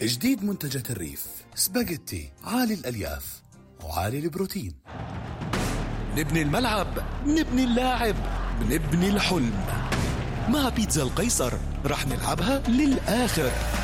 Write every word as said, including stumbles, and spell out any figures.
جديد منتجات الريف، سباجيتي عالي الألياف وعالي البروتين. نبني الملعب، نبني اللاعب، نبني الحلم. مع بيتزا القيصر رح نلعبها للآخر.